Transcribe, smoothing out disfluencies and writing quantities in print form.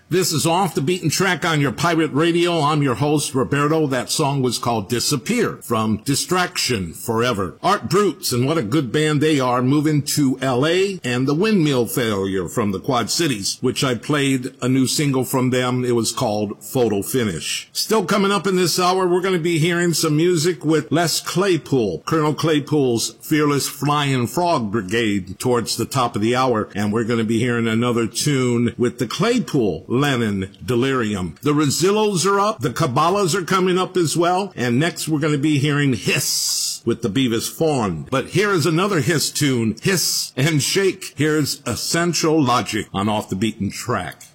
This is Off the Beaten Track on your pirate radio. I'm your host, Roberto. That song was called Disappear from Distraction Forever. Art Brutes, and what a good band they are, moving to L.A., and The Windmill Failure from the Quad Cities, which I played a new single from them. It was called Photo Finish. Still coming up in this hour, we're going to be hearing some music with Les Claypool, Colonel Claypool's Fearless Flying Frog Brigade towards the top of the hour, and we're going to be hearing another tune with the Claypool Lennon Delirium. The Rosillos are up, the Cabbalas are coming up as well, and next we're going to be hearing Hiss with the Beavis Fawn. But here is another Hiss tune, Hiss and Shake. Here's Essential Logic on Off the Beaten Track.